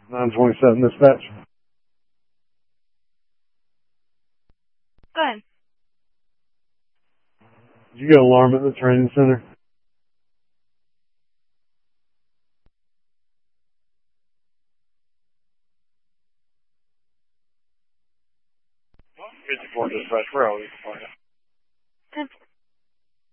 927 dispatch. Go ahead. Did you get an alarm at the training center? Dispatch, where are we?